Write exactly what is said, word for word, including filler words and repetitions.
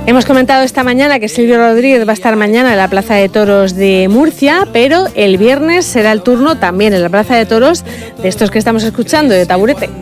Hemos comentado esta mañana que Silvio Rodríguez va a estar mañana en la Plaza de Toros de Murcia, pero el viernes será el turno también en la Plaza de Toros de estos que estamos escuchando, de Taburete.